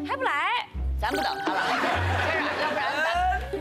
还不来？咱不等他了，接着，要不然咱。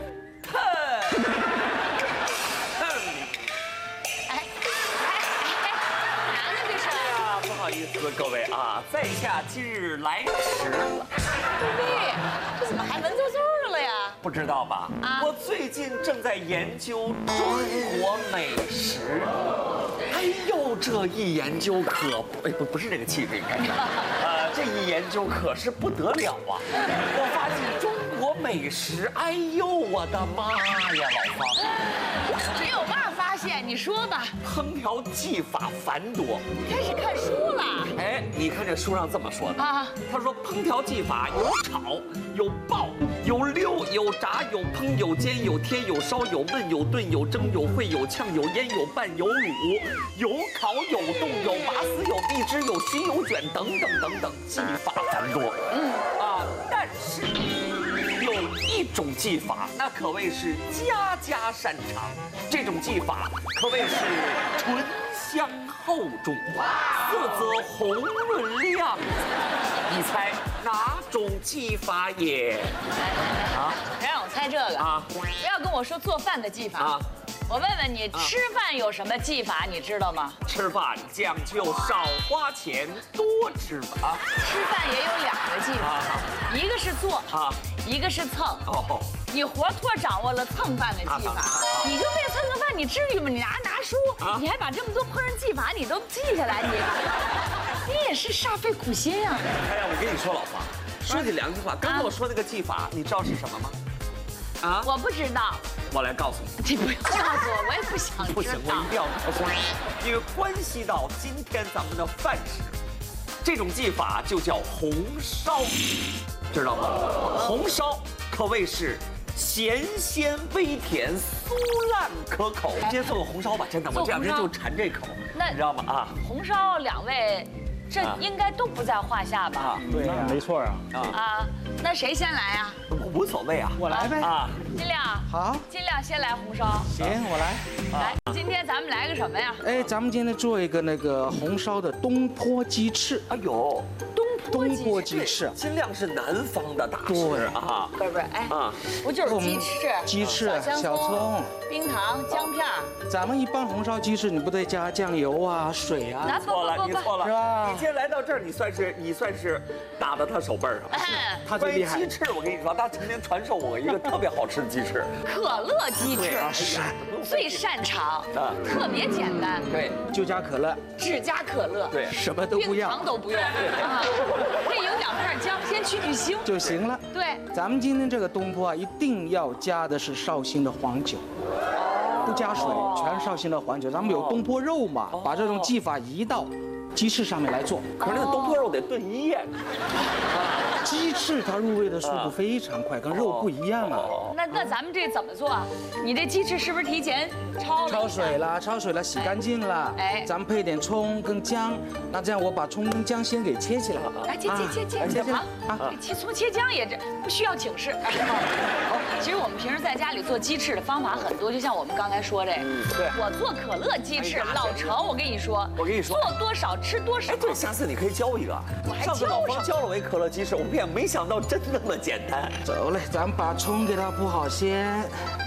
不好意思，各位啊，在下今日来迟了。 对，这怎么还文绉绉的了呀？ 不知道吧？我最近正在研究中国美食。哎呦，这一研究可不是这个气质应该是，这一研究可是不得了啊！我发现中国美食，哎呦，我的妈呀，老方！ 这有嘛发现？你说吧。 烹调技法繁多。 开始看书了。 哎，你看这书上这么说的啊， 他说烹调技法有炒、有爆、有溜、有炸、有烹、有煎、有贴、有烧、有焖、有炖、有蒸、有烩、有炝、有腌、有拌、有卤、有烤、有冻、有拔丝、有秘制、有熏、有卷等等等等，技法繁多。但是有一种技法，那可谓是家家擅长。这种技法可谓是醇香厚重，色泽红润亮。你猜哪种技法也？ 别让我猜这个啊！不要跟我说做饭的技法啊！我问问你，吃饭有什么技法？你知道吗？ 吃饭讲究少花钱多吃吧。 吃饭也有2个技法，一个是做一个是蹭。你活脱掌握了蹭饭的技法，你就为蹭个饭，你至于吗？你拿书，你还把这么多烹饪技法你都记下来，你也是煞费苦心啊！ 哎呀，我跟你说，老方，说句良心话，刚才我说那个技法，你知道是什么吗？ 我不知道。 我来告诉你。 你不要告诉我，我也不想知道。 不行，我一定要告诉你，因为关系到今天咱们的饭食。这种技法就叫红烧，知道吗？红烧可谓是咸鲜微甜，酥烂可口。今天做个红烧吧，真的，我这2天就馋这口，你知道吗？ 红烧2位。这应该都不在话下吧？ 对，没错啊。那谁先来啊？ 无所谓啊， 我来呗。 金亮， 好， 金亮先来红烧。 行，我来。 来，今天咱们来个什么呀？ 哎，咱们今天做一个那个红烧的东坡鸡翅。 哎呦， 东坡鸡翅， 金亮是南方的大师啊。 不是，哎，不就是鸡翅、小葱、 冰糖、姜片。 咱们一般红烧鸡翅，你不得加酱油啊、水啊？ 你错了， 是吧？ 你今天来到这儿，你算是打到他手背上。 他最厉害。 鸡翅，我跟你说，他曾经传授我一个特别好吃的鸡翅， 可乐鸡翅，最擅长，特别简单。 对， 就加可乐， 只加可乐， 对， 什么都不要， 冰糖都不用。可以有2片姜，先去腥就行了。 对， 咱们今天这个东坡啊，一定要加的是绍兴的黄酒。不加水，全是绍兴的黄酒。咱们有东坡肉嘛，把这种技法移到鸡翅上面来做。 可是那个东坡肉得炖1夜。 鸡翅它入味的速度非常快，跟肉不一样啊。 那咱们这怎么做啊？你这鸡翅是不是提前焯水了，洗干净了。哎，咱们配点葱跟姜。那这样我把葱跟姜先给切起来。 来，切啊！切葱切姜也这不需要请示。其实我们平时在家里做鸡翅的方法很多，就像我们刚才说这个。 对， 我做可乐鸡翅，老程，我跟你说，做多少吃多少。 哎，对，下次你可以教一个。上次老方教了我一可乐鸡翅，我没想到真那么简单。 走嘞，咱们把葱给它铺好先。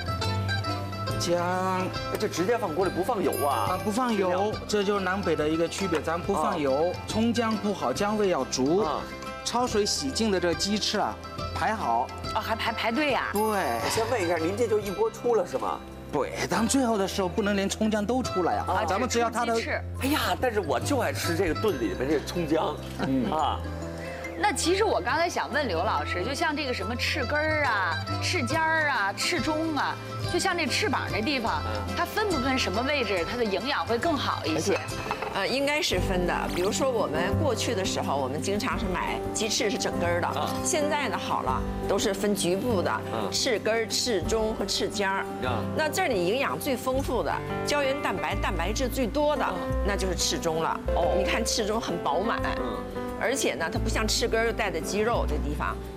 姜， 这直接放锅里不放油啊？ 不放油，这就是南北的一个区别。咱们不放油，葱姜铺好，姜味要足。焯水洗净的这个鸡翅啊，排好。 还排队呀？ 对。 我先问一下，您这就一锅出了是吗？ 对，咱们最后的时候不能连葱姜都出来啊！咱们只要它的。 哎呀，但是我就爱吃这个炖里面这葱姜， 那其实我刚才想问刘老师，就像这个什么翅根儿啊、翅尖儿啊、翅中啊，就像这翅膀这地方，它分不分什么位置，它的营养会更好一些？ 应该是分的。比如说我们过去的时候，我们经常是买鸡翅是整根的，现在呢好了，都是分局部的，翅根、翅中和翅尖儿。那这里营养最丰富的、胶原蛋白、蛋白质最多的，那就是翅中了。你看翅中很饱满。而且呢，它不像翅根带的肌肉这地方，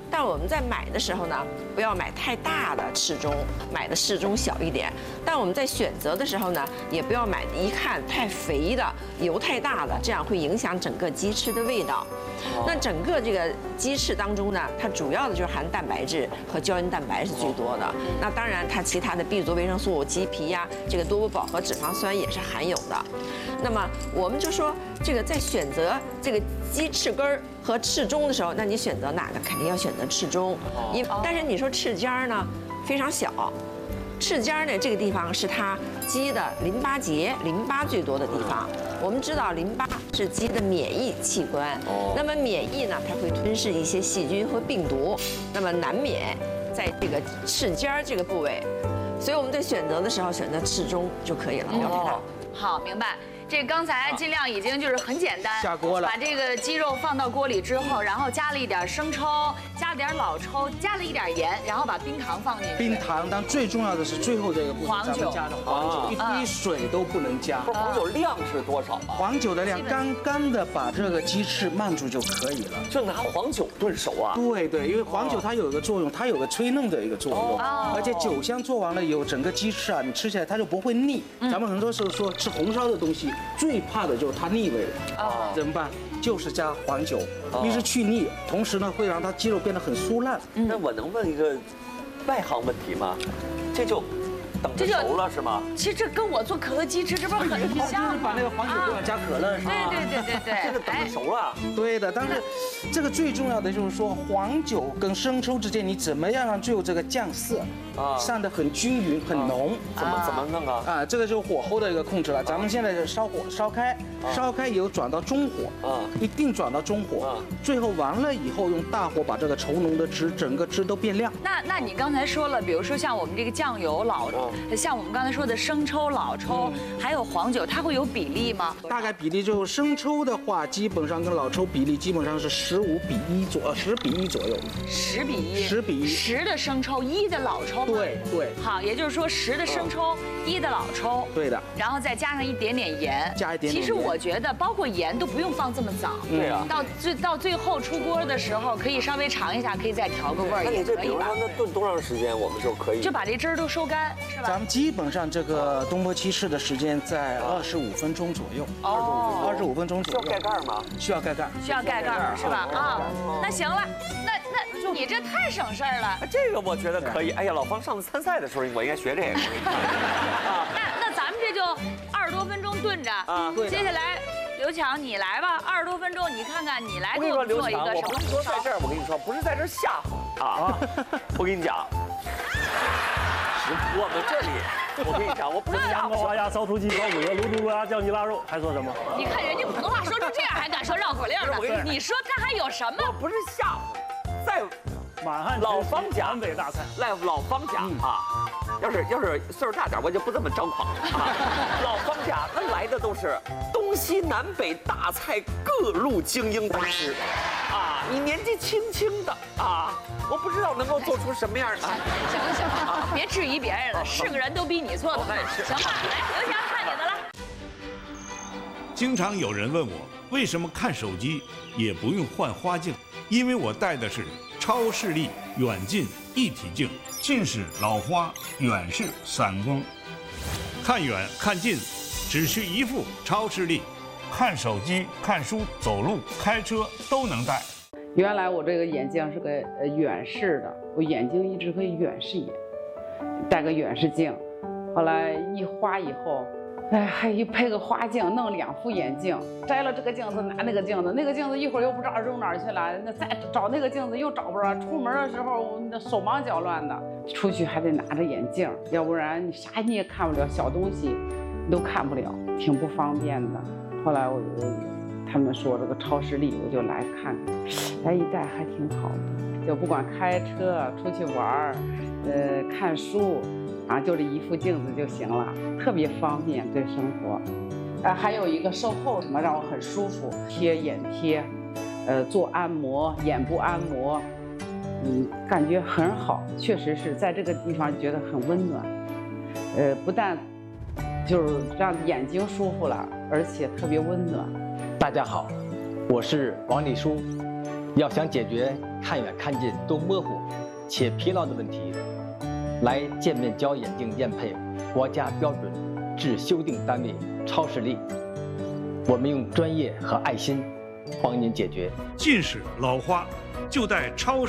但我们在买的时候呢，不要买太大的翅中，买的适中小一点。但我们在选择的时候呢，也不要买一看太肥的、油太大的，这样会影响整个鸡翅的味道。那整个这个鸡翅当中呢，它主要的就是含蛋白质和胶原蛋白是最多的。那当然，它其他的 B 族维生素、鸡皮呀，这个多不饱和脂肪酸也是含有的。那么我们就说，这个在选择这个鸡翅根儿和翅中的时候，那你选择哪个？肯定要选择翅中，但是你说翅尖儿呢，非常小。翅尖呢，这个地方是它鸡的淋巴结、淋巴最多的地方。我们知道淋巴是鸡的免疫器官，那么免疫呢，它会吞噬一些细菌和病毒，那么难免在这个翅尖这个部位，所以我们在选择的时候选择翅中就可以了，不要太大。 好，明白。这刚才尽量已经就是很简单， 下锅了， 把这个鸡肉放到锅里之后，然后加了一点生抽，加了点老抽，加了一点盐，然后把冰糖放进去。 冰糖，但最重要的是最后这个步骤， 黄酒加的黄酒，一滴水都不能加。 黄酒量是多少啊？ 黄酒的量刚刚的把这个鸡翅焖住就可以了。 就拿黄酒炖熟啊？ 对对，因为黄酒它有一个作用，它有个催嫩的一个作用，而且酒香做完了以后，整个鸡翅啊，你吃起来它就不会腻。咱们很多时候说吃红烧的东西，最怕的就是它腻味了，怎么办？就是加黄酒，一是去腻，同时呢会让它鸡肉变得很酥烂。 那我能问一个外行问题吗？这就等着熟了是吗？ 其实这跟我做可乐鸡翅，这不是很像吗？ 把那个黄酒不要加可乐是吧？ 对。 这个等着熟了。 对的，但是这个最重要的就是说，黄酒跟生抽之间，你怎么样让最后这个酱色上得很均匀、很浓？ 怎么弄啊？ 这个就是火候的一个控制了。咱们现在是烧火烧开，烧开以后转到中火，一定转到中火。最后完了以后，用大火把这个稠浓的汁，整个汁都变亮。 那你刚才说了，比如说像我们这个酱油像我们刚才说的生抽、老抽，还有黄酒，它会有比例吗？ 大概比例就生抽的话，基本上跟老抽比例基本上是10比1左右。10比1。10的生抽，1的老抽。 对。 好，也就是说10的生抽，1的老抽。 对的。 然后再加上一点点盐。 加一点点盐。 其实我觉得，包括盐都不用放这么早。 对啊。 到最后出锅的时候，可以稍微尝一下，可以再调个味儿。 那你这比如说那炖多长时间，我们就可以？ 就把这汁儿都收干，是吧？ 咱们基本上这个东坡鸡翅的时间在25分钟左右。25分钟左右。 需要盖盖吗？ 需要盖盖。 需要盖盖是吧？那行了，那你这太省事儿了。 这个我觉得可以。哎呀，老方上次参赛的时候，我应该学这个。 那咱们这就20多分钟炖着接下来刘强你来吧，20多分钟，你看看你来给我做一个什么？ 我不是说在这儿，我跟你说，不是在这儿吓唬啊！我跟你讲，我们这里，我跟你讲，我不是吓唬。 花鸭、烧雏鸡、烧母鹅、卤煮鸭、酱鸡腊肉，还说什么？ 你看人家普通话说成这样，还敢说绕口令呢？你说他还有什么？ 我不是吓唬，在满汉老方家南北大菜， 老方家啊。要是岁数大点，我就不这么张狂了啊！老方家那来的都是东西南北大菜各路精英大师啊！你年纪轻轻的啊，我不知道能够做出什么样的。 行，别质疑别人了，是个人都比你做的。行吧，来，刘强看你的了。 经常有人问我，为什么看手机也不用换花镜？因为我戴的是超视力远近一体镜，近视老花，远视散光。看远看近，只需一副超视力，看手机、看书、走路、开车都能戴。 原来我这个眼镜是个远视的，我眼睛一直可以远视眼，戴个远视镜。后来一花以后，还一配个花镜，弄2副眼镜，摘了这个镜子拿那个镜子，那个镜子一会儿又不知道扔哪儿去了，那再找那个镜子又找不着，出门的时候手忙脚乱的，出去还得拿着眼镜，要不然你啥你也看不了，小东西你都看不了，挺不方便的。后来他们说这个超视力，我就来看看，一戴还挺好的，就不管开车出去玩看书。就这一副镜子就行了，特别方便对生活。还有一个售后什么让我很舒服，贴眼贴，做按摩，眼部按摩，感觉很好，确实是在这个地方觉得很温暖。不但就是让眼睛舒服了，而且特别温暖。 大家好，我是王立书。要想解决看远看近都模糊且疲劳的问题，来健面胶眼镜验配国家标准制修订单位超视力，我们用专业和爱心帮您解决近视、老花，就戴超视。